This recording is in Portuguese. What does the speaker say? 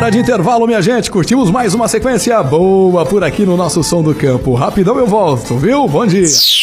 Hora de intervalo, minha gente. Curtimos mais uma sequência boa por aqui no nosso Som do Campo. Rapidão eu volto, viu? Bom dia.